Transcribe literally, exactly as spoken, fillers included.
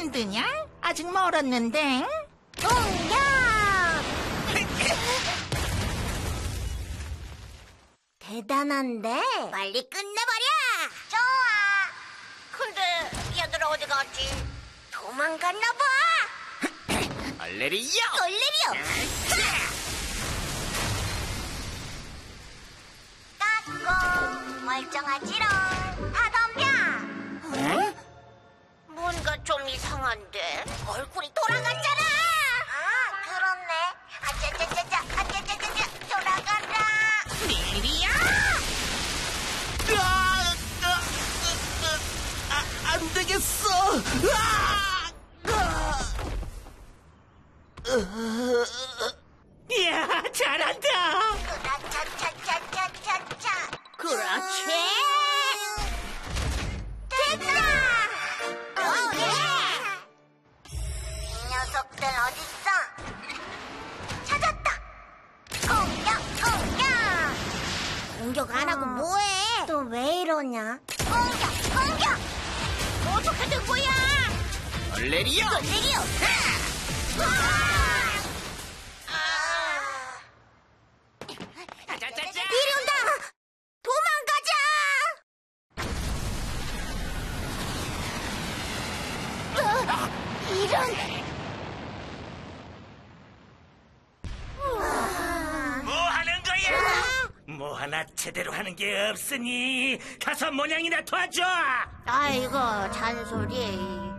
만드냐? 아직 멀었는데. 공격! 대단한데? 빨리 끝내버려! 좋아! 근데 얘들아 어디 갔지? 도망갔나 봐! 얼레리요! 얼레리요! 깎고 멀쩡하지롱! 다 덤벼! 응? 뭔가 좀 이상한데? 얼굴이 돌아갔잖아! 아, 그렇네. 아짜짜짜짜, 아짜짜짜짜, 돌아가라! 내리야! 아, 아, 아, 아, 안 되겠어! 아! 이야, 잘한다! 차차차차차차차. 그렇지. 됐다! 오, 예! 이 녀석들 어딨어? 찾았다! 공격, 공격! 공격 안 하고 뭐해? 또 왜 이러냐? 공격, 공격! 어떻게 된 거야? 얼레리요! 내려! 짜자자! 이리 온다! 도망가자! 어, 이런! 뭐 하는 거야? 뭐 하나 제대로 하는 게 없으니 가서 모양이나 도와줘! 아이고, 잔소리.